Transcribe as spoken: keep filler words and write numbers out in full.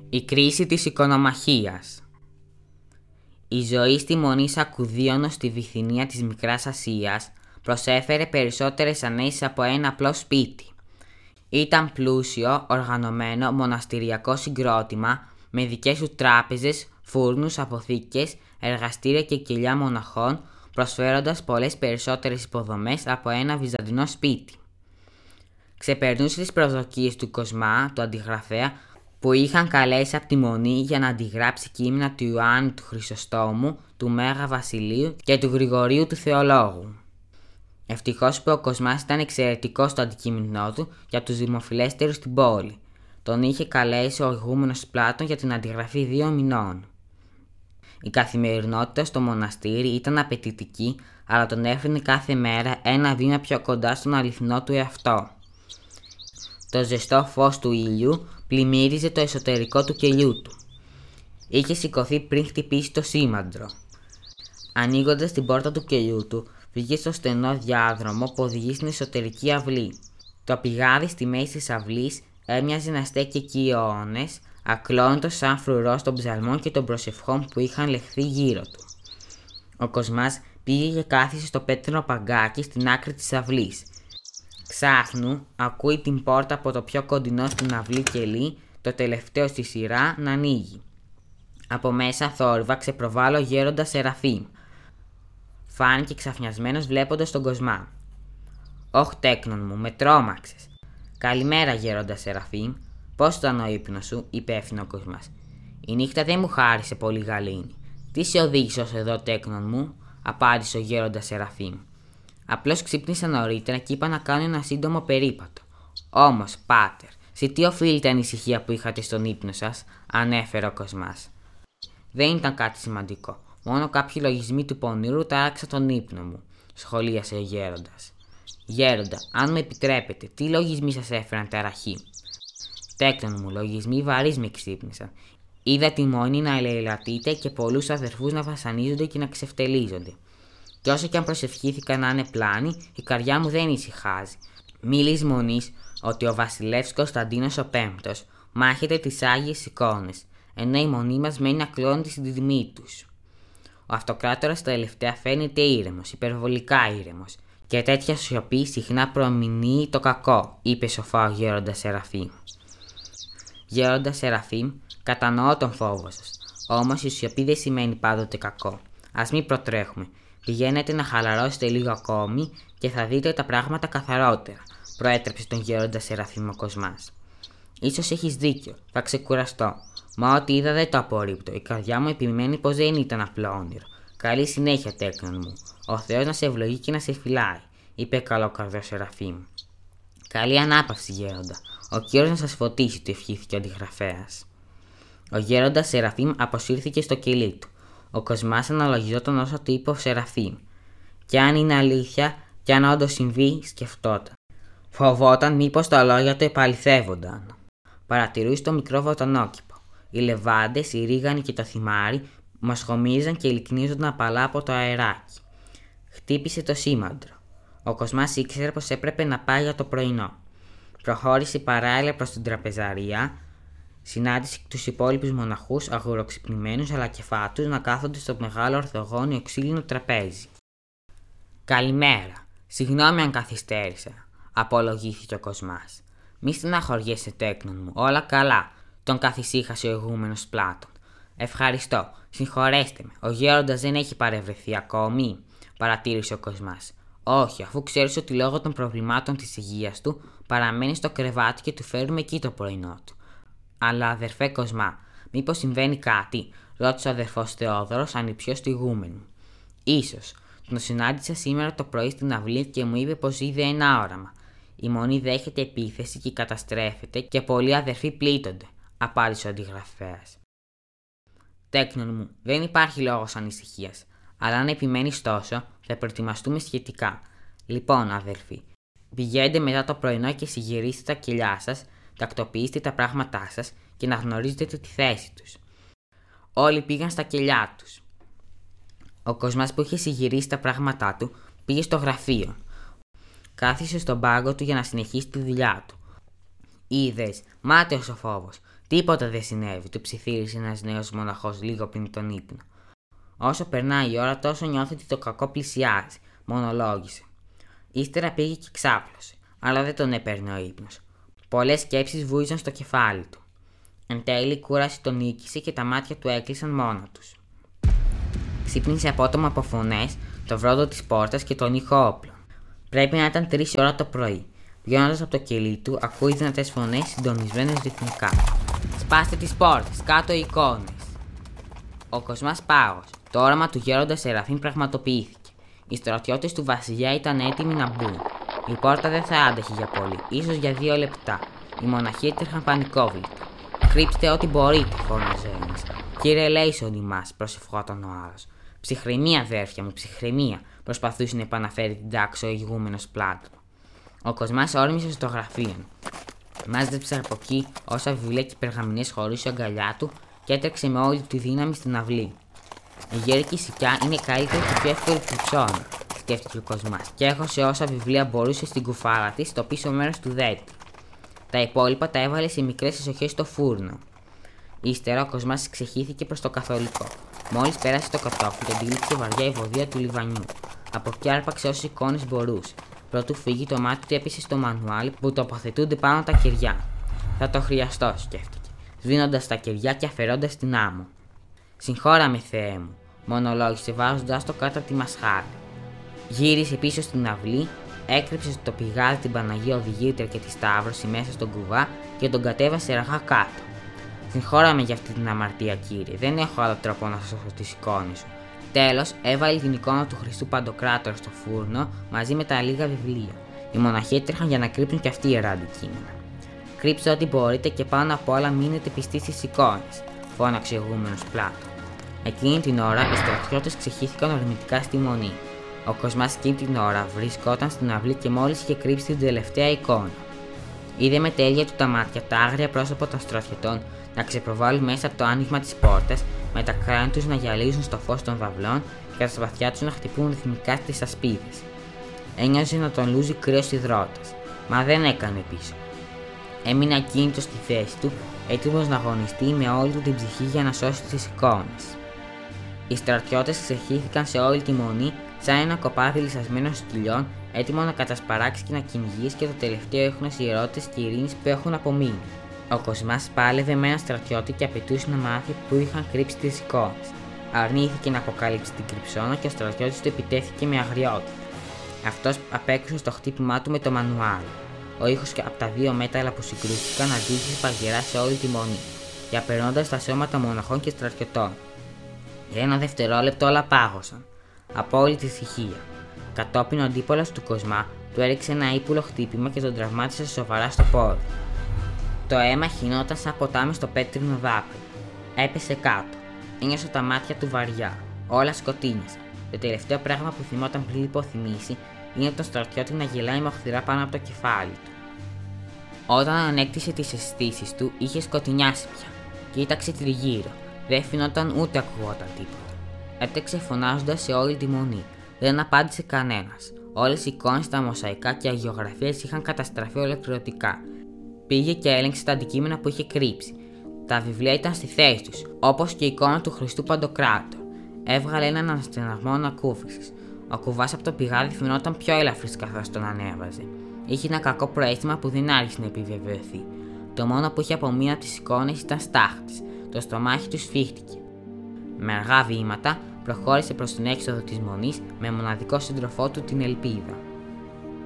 Η κρίση της οικονομαχίας. Η ζωή στη Μονή Σακουδίωνος στη Βυθινία της Μικράς Ασίας προσέφερε περισσότερες ανέσεις από ένα απλό σπίτι. Ήταν πλούσιο, οργανωμένο, μοναστηριακό συγκρότημα με δικές του τράπεζες, φούρνους, αποθήκες, εργαστήρια και κοιλιά μοναχών, προσφέροντας πολλές περισσότερες υποδομές από ένα βυζαντινό σπίτι. Ξεπερνούσε τις προσδοκίες του Κοσμά, του αντιγραφέα, που είχαν καλέσει από τη Μονή για να αντιγράψει κείμενα του Ιωάννη του Χρυσοστόμου, του Μέγα Βασιλείου και του Γρηγορίου του Θεολόγου. Ευτυχώς που ο Κοσμάς ήταν εξαιρετικός στο αντικείμενό του για τους δημοφιλέστερους στην πόλη. Τον είχε καλέσει ο ηγούμενος Πλάτων για την αντιγραφή δύο μηνών. Η καθημερινότητα στο μοναστήρι ήταν απαιτητική, αλλά τον έφερνε κάθε μέρα ένα βήμα πιο κοντά στον αληθινό του εαυτό. Το ζεστό φως του ήλιου πλημμύριζε το εσωτερικό του κελιού του. Είχε σηκωθεί πριν χτυπήσει το σήμαντρο. Ανοίγοντας την πόρτα του κελιού του, βγήκε στο στενό διάδρομο που οδηγεί στην εσωτερική αυλή. Το πηγάδι στη μέση της αυλής έμοιαζε να στέκει εκεί αιώνες, ακλόνητος σαν φρουρός των ψαλμών και των προσευχών που είχαν λεχθεί γύρω του. Ο Κοσμάς πήγε και κάθισε στο πέτρινο παγκάκι στην άκρη της αυλής. Ξάφνου ακούει την πόρτα από το πιο κοντινό στην αυλή κελί, το τελευταίο στη σειρά, να ανοίγει. Από μέσα θόρυβα ξεπροβάλλει ο γέροντας Σεραφείμ. Φάνηκε ξαφνιασμένος βλέποντας τον Κοσμά. «Όχ, τέκνον μου, με τρόμαξες». «Καλημέρα, γέροντα Σεραφείμ. Πώς ήταν ο ύπνος σου?» είπε έφθηνο ο Κοσμάς. «Η νύχτα δεν μου χάρισε πολύ γαλήνη». «Τι σε οδήγησε ως εδώ, τέκνον μου?» απάντησε ο γέροντας Σεραφείμ. «Απλώς ξύπνησα νωρίτερα και είπα να κάνω ένα σύντομο περίπατο». «Όμως, πάτερ, σε τι οφείλεται η ανησυχία που είχατε στον ύπνο σας?» ανέφερε ο Κοσμάς. «Δεν ήταν κάτι σημαντικό. Μόνο κάποιοι λογισμοί του πονήρου τάραξαν τον ύπνο μου», σχολίασε ο γέροντας. «Γέροντα, αν μου επιτρέπετε, τι λογισμοί σας έφεραν ταραχή?» «Τέκνον μου, λογισμοί βαρύς με ξύπνησαν. Είδα τη Μονή να ελεηλατείται και πολλούς αδερφούς να βασανίζονται και να ξεφτελίζονται. Και όσο και αν προσευχήθηκα να είναι πλάνη, η καρδιά μου δεν ησυχάζει. Μη λησμονείς ότι ο βασιλεύς Κωνσταντίνος ο Πέμπτος μάχεται τις Άγιες Εικόνες, ενώ η Μονή μας μένει ακλόνητη στην τιμή τους. Ο αυτοκράτορας τελευταία φαίνεται ήρεμος, υπερβολικά ήρεμος, και τέτοια σιωπή συχνά προμηνύει το κακό», είπε σοφά ο γέροντας Σεραφείμ. «Γέροντα Σεραφείμ, κατανοώ τον φόβο σας. Όμως η σιωπή δεν σημαίνει πάντοτε κακό. Ας μην προτρέχουμε. Πηγαίνετε να χαλαρώσετε λίγο ακόμη και θα δείτε τα πράγματα καθαρότερα», προέτρεψε τον γέροντα Σεραφείμ ο Κοσμάς. «Ίσως έχεις δίκιο, θα ξεκουραστώ. Μα ό,τι είδα δεν το απορρίπτω. Η καρδιά μου επιμένει πως δεν ήταν απλό όνειρο. Καλή συνέχεια, τέκνον μου. Ο Θεός να σε ευλογεί και να σε φυλάει», είπε καλόκαρδος Σεραφείμ. «Καλή ανάπαυση, γέροντα. Ο Κύριος να σας φωτίσει», του ευχήθηκε ο αντιγραφέας. Ο γέροντας Σεραφείμ αποσύρθηκε στο κελί του. Ο Κοσμάς αναλογιζόταν όσα του είπε ο Σεραφείμ. «Κι αν είναι αλήθεια, κι αν όντως συμβεί», σκεφτόταν. Φοβόταν μήπως τα λόγια του επαληθεύονταν. Παρατηρούσε το μικρό βοτανόκηπο. Οι λεβάντες, οι ρίγανοι και το θυμάρι μοσχομίζαν και λυκνίζονταν απαλά από το αεράκι. Χτύπησε το σήμαντρο. Ο Κοσμάς ήξερε πως έπρεπε να πάει για το πρωινό. Προχώρησε παράλληλα προς την τραπεζαρία. Συνάντησε τους υπόλοιπους μοναχούς, αγουροξυπνημένους αλλά και φάτους, να κάθονται στο μεγάλο ορθογώνιο ξύλινο τραπέζι. «Καλημέρα. Συγγνώμη αν καθυστέρησα», απολογήθηκε ο Κοσμάς. «Μη στεναχωριέσαι, τέκνον μου. Όλα καλά», τον καθησύχασε ο ηγούμενος Πλάτων. «Ευχαριστώ. Συγχωρέστε με. Ο γέροντας δεν έχει παρευρεθεί ακόμη?» παρατήρησε ο Κοσμάς. «Όχι, αφού ξέρεις ότι λόγω των προβλημάτων της υγείας του παραμένει στο κρεβάτι και του φέρουμε εκεί το πρωινό του». «Αλλά αδερφέ Κοσμά, μήπως συμβαίνει κάτι?» ρώτησε ο αδερφός Θεόδωρος, ανιψιός του ηγούμενου. «Ίσως. Τον συνάντησα σήμερα το πρωί στην αυλή και μου είπε πως είδε ένα όραμα. Η Μονή δέχεται επίθεση και καταστρέφεται και πολλοί αδερφοί πλήττονται», απάντησε ο αντιγραφέας. «Τέκνον μου, δεν υπάρχει λόγος ανησυχίας. Αλλά αν επιμένεις τόσο, θα προετοιμαστούμε σχετικά. Λοιπόν, αδελφοί, πηγαίνετε μετά το πρωινό και συγυρίστε τα κελιά σας, τακτοποιήστε τα πράγματά σας και να γνωρίζετε τη θέση τους». Όλοι πήγαν στα κελιά τους. Ο Κοσμάς που είχε συγυρίσει τα πράγματά του πήγε στο γραφείο. Κάθισε στον πάγκο του για να συνεχίσει τη δουλειά του. Είδες, μάταιος ο φόβος. Τίποτα δεν συνέβη, του ψιθύρισε ένας νέος μοναχός λίγο πριν τον ύπνο. Όσο περνάει η ώρα, τόσο νιώθει ότι το κακό πλησιάζει, μονολόγησε. Ύστερα πήγε και ξάπλωσε, αλλά δεν τον έπαιρνε ο ύπνος. Πολλές σκέψεις βούιζαν στο κεφάλι του. Εν τέλει, η κούραση τον νίκησε και τα μάτια του έκλεισαν μόνα τους. Ξύπνησε απότομα από φωνές, το βρόντο της πόρτας και τον ήχο όπλων. Πρέπει να ήταν τρεις ώρα το πρωί. Βγαίνοντας από το κελί του, ακούει δυνατές φωνές συντονισμένες ρυθμικά. «Σπάστε τις πόρτες, κάτω οι εικόνες!» Ο Κοσμάς πάγωσε. Το όραμα του γέροντα Σεραφείμ πραγματοποιήθηκε. Οι στρατιώτες του βασιλιά ήταν έτοιμοι να μπουν. Η πόρτα δεν θα άντεχε για πολύ, ίσως για δύο λεπτά. Οι μοναχοί έτρεχαν πανικόβλητοι. «Κρύψτε ό,τι μπορείτε», φώναζε ένας. «Κύριε Λέισον ημάς», προσευχόταν ο άλλος. «Ψυχραιμία, αδέρφια μου, ψυχραιμία», προσπαθούσε να επαναφέρει την τάξη ο ηγούμενος Πλάτων. Ο Κοσμάς όρμησε στο γραφείο. Μάζεψε από εκεί όσα βιβλία και περγαμηνές χωρίς αγκαλιά του και έτρεξε με όλη τη δύναμη στην αυλή. Η γέρικη σικιά είναι καλύτερη και πιο εύκολη ψώνα, σκέφτηκε ο Κοσμάς, και έχωσε όσα βιβλία μπορούσε στην κουφάλα της στο πίσω μέρος του δέντρου. Τα υπόλοιπα τα έβαλε σε μικρές εσοχές στο φούρνο. Ύστερα ο Κοσμάς ξεχύθηκε προς το καθολικό. Μόλις πέρασε το κατόφλι, τον τύλιξε βαριά η βοδία του λιβανιού. Από εκεί άρπαξε όσες εικόνες μπορούσε. Προτού φύγει, το μάτι του έπεσε στο μανουάλι που τοποθετούνται πάνω τα κεριά. «Θα το χρειαστώ», σκέφτηκε, σβήνοντας τα κεριά και αφαιρώντας την άμμο. «Συγχώρα με, Θεέ μου», μονολόγησε βάζοντας το κάτω από τη μασχάλη. Γύρισε πίσω στην αυλή, έκρυψε στο πηγάδι την Παναγία Οδηγήτρια και τη Σταύρωση μέσα στον κουβά και τον κατέβασε αργά κάτω. «Συγχώρα με για αυτή την αμαρτία, κύριε, δεν έχω άλλο τρόπο να σώσω τις εικόνες σου». Τέλος, έβαλε την εικόνα του Χριστού Παντοκράτορα στο φούρνο μαζί με τα λίγα βιβλία. Οι μοναχοί έτρεχαν για να κρύψουν και αυτοί ιερά αντικείμενα. «Κρύψτε ό,τι μπορείτε και πάνω απ' όλα μείνετε πιστοί στις εικόνες», φώναξε ο ηγούμενος Πλάτων. Εκείνη την ώρα οι στρατιώτες ξεχύθηκαν ορμητικά στη μονή. Ο Κοσμάς εκείνη την ώρα βρισκόταν στην αυλή και μόλις είχε κρύψει την τελευταία εικόνα. Είδε με τέλεια του τα μάτια τα άγρια πρόσωπα των στρατιωτών να ξεπροβάλλουν μέσα από το άνοιγμα της πόρτας, με τα κράνη τους να γυαλίζουν στο φως των βαυλών και τα σπαθιά τους να χτυπούν ρυθμικά στις ασπίδες. Ένιωσε να τον λούζει κρύος υδρότας, μα δεν έκανε πίσω. Έμεινε ακίνητος στη θέση του, έτοιμος να αγωνιστεί με όλη του την ψυχή για να σώσει τις εικόνες. Οι στρατιώτες ξεχύθηκαν σε όλη τη μονή σαν ένα κοπάδι λυσασμένο σκυλιών, έτοιμο να κατασπαράξει και να κυνηγήσει και το τελευταίο έχνος ιερότητας και ειρήνης που έχουν απομείνει. Ο Κοσμάς πάλευε με έναν στρατιώτη και απαιτούσε να μάθει που είχαν κρύψει τις εικόνες. Αρνήθηκε να αποκαλύψει την κρυψώνα και ο στρατιώτης του επιτέθηκε με αγριότητα. Αυτός απέκρουσε στο χτύπημά του με το μανουάλι. Ο ήχος από τα δύο μέταλλα που συγκρούστηκαν αντίκρισε παγερά σε όλη τη μονή, διαπερνώντας τα σώματα μοναχών και στρατιωτών. Για ένα δευτερόλεπτο όλα πάγωσαν. Απόλυτη ησυχία. Κατόπιν ο αντίπολος του Κοσμά του έριξε ένα ύπουλο χτύπημα και τον τραυμάτισε σοβαρά στο πόδι. Το αίμα χυνόταν σαν ποτάμι στο πέτρινο δάκρυ. Έπεσε κάτω. Ένιωσε τα μάτια του βαριά. Όλα σκοτίνιασαν. Το τελευταίο πράγμα που θυμόταν πριν υποθυμήσει είναι τον στρατιώτη να γελάει με οχθηρά πάνω από το κεφάλι του. Όταν ανέκτησε τις αισθήσεις του, είχε σκοτεινιάσει πια. Κοίταξε τριγύρω. Δεν φαινόταν ούτε ακουγόταν τίποτα. Έτρεξε φωνάζοντας σε όλη τη μονή. Δεν απάντησε κανένας. Όλες οι εικόνες, τα μοσαϊκά και αγιογραφίες είχαν καταστραφεί ολοκληρωτικά. Πήγε και έλεγξε τα αντικείμενα που είχε κρύψει. Τα βιβλία ήταν στη θέση τους, όπως και η εικόνα του Χριστού Παντοκράτορα. Έβγαλε έναν αναστεναγμό ανακούφισης. Ο κουβάς από το πηγάδι φαινόταν πιο ελαφρύς καθώς τον ανέβαζε. Είχε ένα κακό προαίσθημα που δεν άρχισε να επιβεβαιωθεί. Το μόνο που είχε απομείνει από τις εικόνες ήταν στάχτης. Το στομάχι του σφίχτηκε. Με αργά βήματα προχώρησε προς την έξοδο της μονής με μοναδικό σύντροφό του την ελπίδα.